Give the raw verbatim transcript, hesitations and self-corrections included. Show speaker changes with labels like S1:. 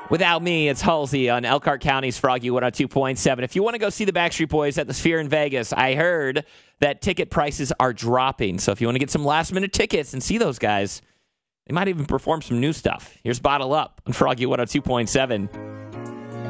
S1: Without me, it's Halsey on Elkhart County's Froggy one oh two point seven. If you want to go see the Backstreet Boys at the Sphere in Vegas, I heard that ticket prices are dropping. So if you want to get some last-minute tickets and see those guys, they might even perform some new stuff. Here's Bottle Up on Froggy one oh two point seven.